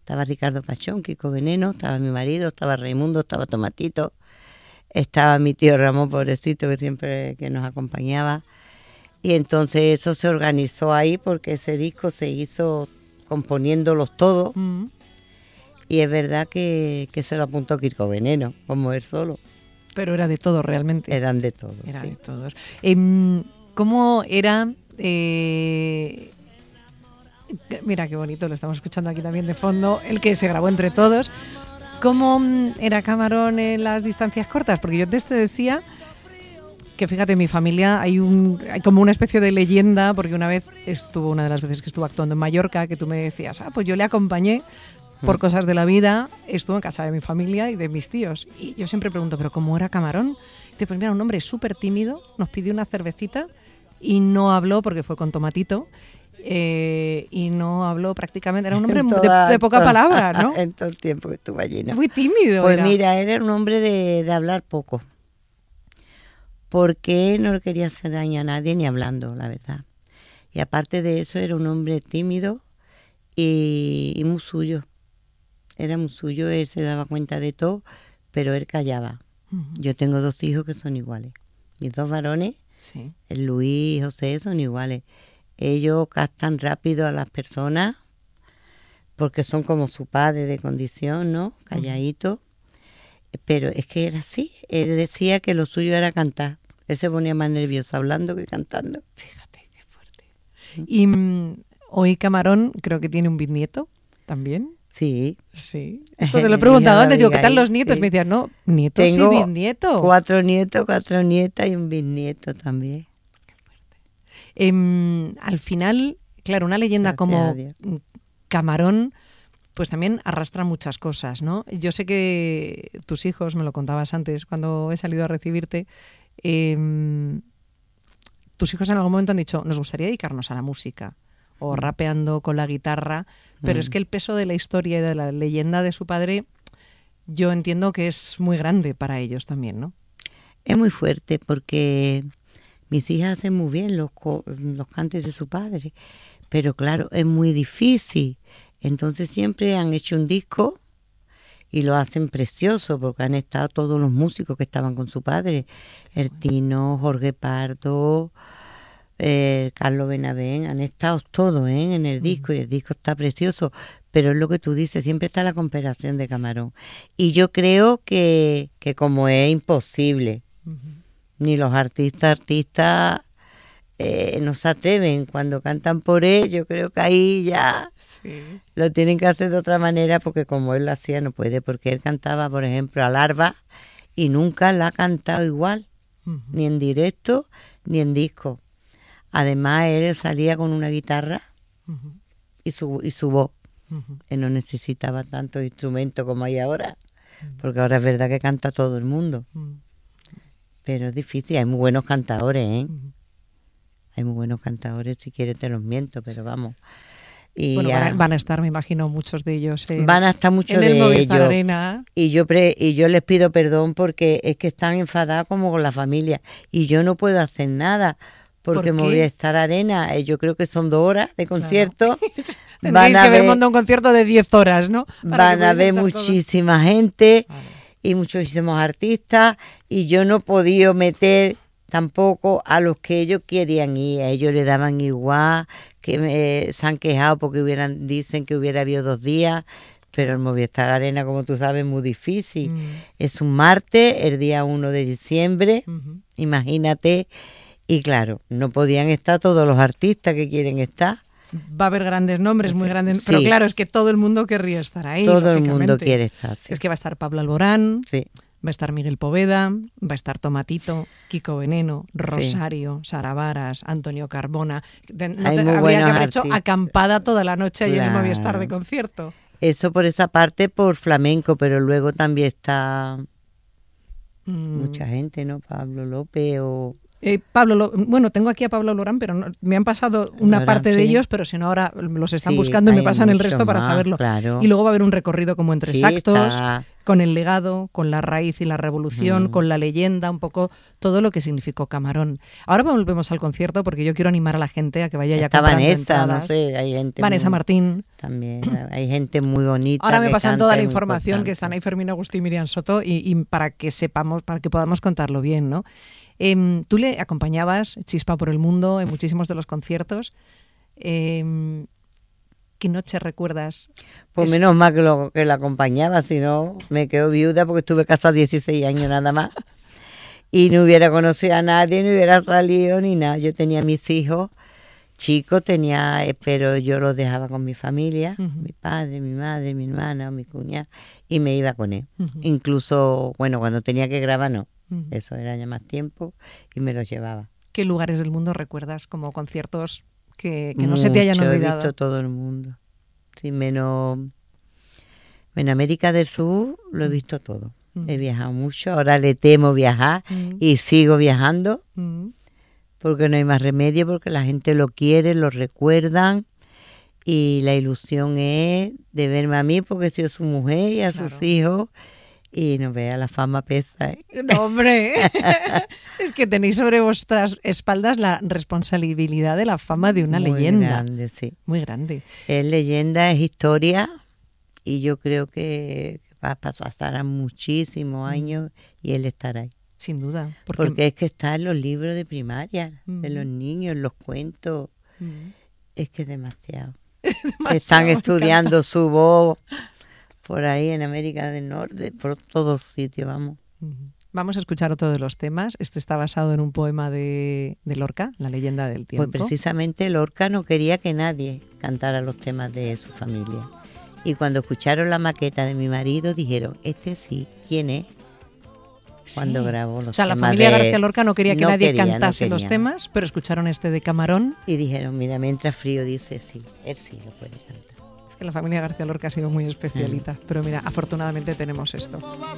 Estaba Ricardo Pachón, Kiko Veneno, estaba mi marido, estaba Raimundo, estaba Tomatito, estaba mi tío Ramón, pobrecito, que siempre que nos acompañaba. Y entonces eso se organizó ahí porque ese disco se hizo componiéndolos todos. Y es verdad que se lo apuntó Kiko Veneno, como él solo. Pero era de todo realmente. Eran de todos. Era sí. de todos. ¿Cómo era? Mira qué bonito, lo estamos escuchando aquí también de fondo, el que se grabó entre todos. ¿Cómo era Camarón en las distancias cortas? Porque yo te decía que, fíjate, en mi familia hay como una especie de leyenda, porque una de las veces que estuvo actuando en Mallorca, que tú me decías, pues yo le acompañé por cosas de la vida, estuvo en casa de mi familia y de mis tíos. Y yo siempre pregunto, ¿pero cómo era Camarón? Dice, pues mira, un hombre súper tímido, nos pidió una cervecita y no habló porque fue con Tomatito. Y no habló prácticamente, era un hombre de poca palabra, ¿no? En todo el tiempo que estuve allí, ¿no? Muy tímido. Pues mira, era un hombre de hablar poco, porque no le quería hacer daño a nadie ni hablando, la verdad. Y aparte de eso era un hombre tímido y muy suyo. Era muy suyo, él se daba cuenta de todo, pero él callaba. Yo tengo 2 hijos que son iguales. Mis 2 varones, sí. el Luis y José, son iguales. Ellos captan rápido a las personas porque son como su padre de condición, ¿no? Calladito. Pero es que era así. Él decía que lo suyo era cantar. Él se ponía más nervioso hablando que cantando. Fíjate, qué fuerte. Y hoy Camarón creo que tiene un bisnieto también. Sí. Sí. Esto te lo he preguntado antes. Digo, ¿qué tal los nietos? Sí. Me decían, no, nietos y bisnietos. 4 nietos, 4 nietas y un bisnieto también. Al final, claro, una leyenda como Camarón, pues también arrastra muchas cosas, ¿no? Yo sé que tus hijos, me lo contabas antes cuando he salido a recibirte, tus hijos en algún momento han dicho, nos gustaría dedicarnos a la música, o rapeando con la guitarra, pero es que el peso de la historia y de la leyenda de su padre, yo entiendo que es muy grande para ellos también, ¿no? Es muy fuerte porque mis hijas hacen muy bien los cantes de su padre, pero claro, es muy difícil. Entonces siempre han hecho un disco y lo hacen precioso porque han estado todos los músicos que estaban con su padre. El Tino, Jorge Pardo, Carlos Benavén, han estado todos en el disco y el disco está precioso. Pero es lo que tú dices, siempre está la comparación de Camarón. Y yo creo que como es imposible, ni los artistas no se atreven cuando cantan por él, yo creo que ahí ya lo tienen que hacer de otra manera porque como él lo hacía no puede, porque él cantaba, por ejemplo, a Larva y nunca la ha cantado igual, ni en directo ni en disco. Además él salía con una guitarra y su voz. Él no necesitaba tantos instrumentos como hay ahora, porque ahora es verdad que canta todo el mundo. Pero es difícil, hay muy buenos cantadores, ¿eh? Hay muy buenos cantadores, si quieres te los miento, pero vamos. Y bueno, van a estar, me imagino, muchos de ellos van a estar muchos de Movistar ellos. Arena. Y yo les pido perdón porque es que están enfadados como con la familia. Y yo no puedo hacer nada porque Movistar Arena, yo creo que son 2 horas de concierto. Claro. Tendréis que ver un concierto de 10 horas, ¿no? Van a ver muchísima gente. Y muchísimos artistas, y yo no he podido meter tampoco a los que ellos querían ir. A ellos le daban igual, que se han quejado porque dicen que hubiera habido 2 días, pero el Movistar Arena, como tú sabes, es muy difícil. Es un martes, el día 1 de diciembre, imagínate, y claro, no podían estar todos los artistas que quieren estar. Va a haber grandes nombres, muy grandes, pero claro, es que todo el mundo querría estar ahí. Todo el mundo quiere estar, sí. Es que va a estar Pablo Alborán, sí. Va a estar Miguel Poveda, va a estar Tomatito, Kiko Veneno, Rosario, Sara Varas, Antonio Carbona. Habría que haber hecho acampada toda la noche allí en el Movistar de concierto. Eso por esa parte, por flamenco, pero luego también está mucha gente, ¿no? Pablo López o Pablo, bueno, tengo aquí a Pablo Lorán, pero me han pasado una parte de ellos, pero si no ahora los están buscando y me pasan el resto para saberlo. Claro. Y luego va a haber un recorrido como en 3 actos, con el legado, con la raíz y la revolución, con la leyenda, un poco todo lo que significó Camarón. Ahora volvemos al concierto porque yo quiero animar a la gente a que vaya ya comprando Vanessa, entradas. No sé, hay gente Vanessa Martín. También, hay gente muy bonita. Ahora me pasan toda la información que están ahí Fermín Agustí y Miriam Soto y para que sepamos, para que podamos contarlo bien, ¿no? Tú le acompañabas, Chispa por el Mundo, en muchísimos de los conciertos. ¿Qué noche recuerdas? Pues menos mal que la acompañaba, si no me quedo viuda porque estuve casada 16 años nada más. Y no hubiera conocido a nadie, no hubiera salido ni nada. Yo tenía mis hijos chicos, pero yo los dejaba con mi familia, mi padre, mi madre, mi hermana, mi cuñada, y me iba con él. Incluso, bueno, cuando tenía que grabar, no. Eso era ya más tiempo y me los llevaba. ¿Qué lugares del mundo recuerdas como conciertos que no se te hayan olvidado? He visto todo el mundo. Sí, menos en América del Sur lo he visto todo. He viajado mucho, ahora le temo viajar y sigo viajando porque no hay más remedio, porque la gente lo quiere, lo recuerdan y la ilusión es de verme a mí porque soy su mujer y a sus hijos. Y no vea, la fama pesa. No, hombre, es que tenéis sobre vuestras espaldas la responsabilidad de la fama de una leyenda. Muy grande, sí. Muy grande. Es leyenda, es historia y yo creo que va a pasar muchísimos años y él estará ahí. Sin duda. Porque es que está en los libros de primaria, de los niños, en los cuentos. Es que es demasiado. Están estudiando su voz. Por ahí en América del Norte, por todos sitios, vamos. Vamos a escuchar otro de los temas. Este está basado en un poema de Lorca, La leyenda del tiempo. Pues precisamente Lorca no quería que nadie cantara los temas de su familia. Y cuando escucharon la maqueta de mi marido, dijeron, este sí, ¿quién es? Cuando grabó los temas. O sea, la familia García Lorca no quería que nadie cantase los temas, pero escucharon este de Camarón. Y dijeron, mira, me entra frío, dice, sí, él sí lo puede cantar. Que la familia García Lorca ha sido muy especialita, pero mira, afortunadamente tenemos esto.